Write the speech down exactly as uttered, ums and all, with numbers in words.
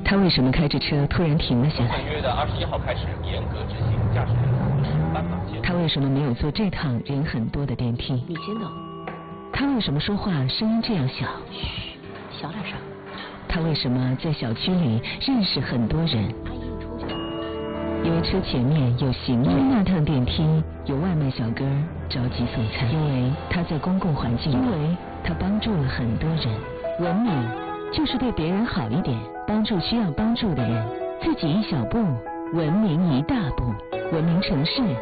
他为什么开着车突然停了下来？ 本月的二十一号开始严格执行驾驶人行驶斑马线。 他为什么没有坐这趟人很多的电梯？ 你先走。 他为什么说话声音这样小？ 嘘，小点声。 他为什么在小区里认识很多人？ 阿姨，你出去。 因为车前面有行人，因为那趟电梯有外卖小哥着急送餐，因为他在公共环境，因为他帮助了很多人。文明就是对别人好一点，帮助需要帮助的人，自己一小步，文明一大步。文明城市